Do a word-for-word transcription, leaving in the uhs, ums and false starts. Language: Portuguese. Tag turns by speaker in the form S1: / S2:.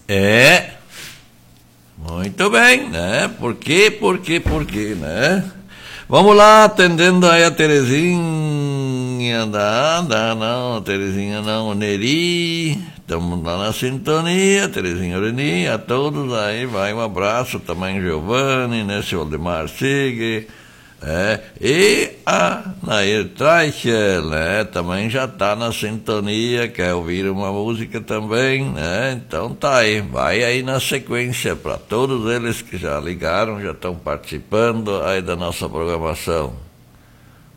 S1: É, muito bem, né? Por quê, por quê, por quê, né? Vamos lá, atendendo aí a Terezinha, da, da, não, Terezinha não, Neri, estamos lá na sintonia, Terezinha Oreni, a todos aí, vai um abraço também, Giovanni, né, seu Aldemar Sigue, é, e a Nair Treichel, né, também já está na sintonia, quer ouvir uma música também, né, então tá aí, vai aí na sequência para todos eles que já ligaram, já estão participando aí da nossa programação.